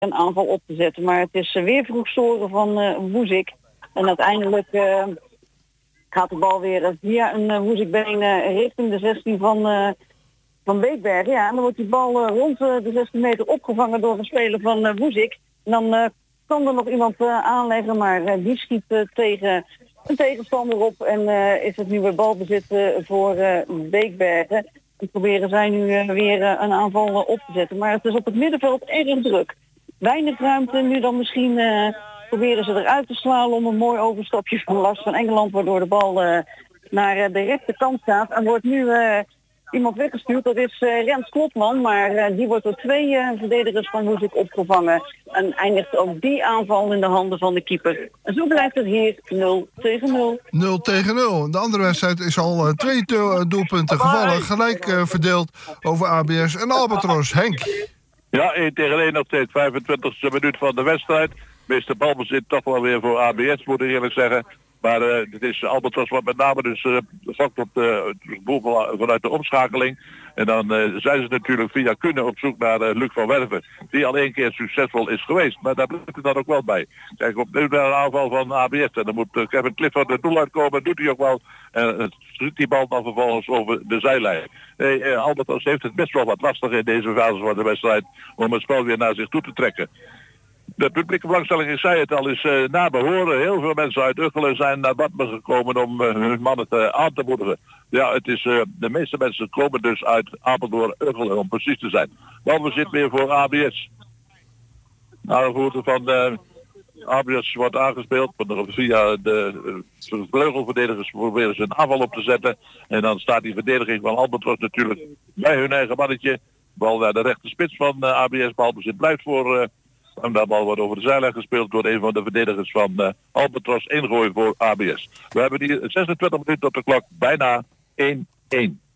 een aanval op te zetten. Maar het is weer vroeg storen van Woezik. En uiteindelijk gaat de bal weer via een Woezikbeen richting de 16 van Beekbergen. Ja, en dan wordt die bal rond de 16 meter opgevangen door een speler van Woezik. En dan kan er nog iemand aanleggen, maar die schiet tegen een tegenstander op. En is het nu weer balbezit voor Beekbergen. En proberen zij nu weer een aanval op te zetten. Maar het is op het middenveld erg druk. Weinig ruimte, nu dan misschien proberen ze eruit te slaan om een mooi overstapje van Lars van Engeland, waardoor de bal naar de rechterkant gaat. En wordt nu iemand weggestuurd, dat is Rens Klopman, maar die wordt door twee verdedigers van Woezik opgevangen. En eindigt ook die aanval in de handen van de keeper. En zo blijft het hier 0-0. 0-0. De andere wedstrijd is al 2 doelpunten gevallen. Gelijk verdeeld over ABS en Albatros. Henk. Ja, 1-1 nog steeds. 25e minuut van de wedstrijd. Meeste balbezit toch wel weer voor ABS, moet ik eerlijk zeggen. Maar het is Albatros wat met name dus vakt op de boel vanuit de omschakeling. En dan zijn ze natuurlijk via kunnen op zoek naar Luc van Werven. Die al 1 keer succesvol is geweest. Maar daar blijft het dan ook wel bij. Kijk, opnieuw naar een aanval van ABS. En dan moet Kevin Clifford er doel uitkomen. Doet hij ook wel. En schiet die bal dan vervolgens over de zijlijn. Albatros heeft het best wel wat lastig in deze fase van de wedstrijd. Om het spel weer naar zich toe te trekken. De publieke belangstelling, ik zei het al, is na behoren. Heel veel mensen uit Uggelen zijn naar Badmen gekomen om hun mannen aan te moedigen. Ja, het is, de meeste mensen komen dus uit Apeldoorn, Uggelen, om precies te zijn. Balbezit weer voor ABS. Aanvoerder van ABS wordt aangespeeld. Via de vleugelverdedigers proberen ze een aanval op te zetten. En dan staat die verdediging van Albatros natuurlijk bij hun eigen mannetje. Bal naar de rechter spits van ABS. Balbezit blijft voor... En dat bal wordt over de zijlijn gespeeld door een van de verdedigers van Albatros. Ingooi voor ABS. We hebben hier 26 minuten op de klok. Bijna 1-1.